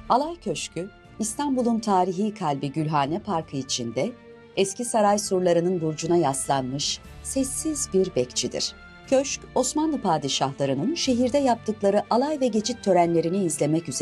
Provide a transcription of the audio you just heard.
Alay Köşkü, İstanbul'un tarihi kalbi Gülhane Parkı içinde, eski saray surlarının burcuna yaslanmış sessiz bir bekçidir. Köşk, Osmanlı padişahlarının şehirde yaptıkları alay ve geçit törenlerini izlemek üzere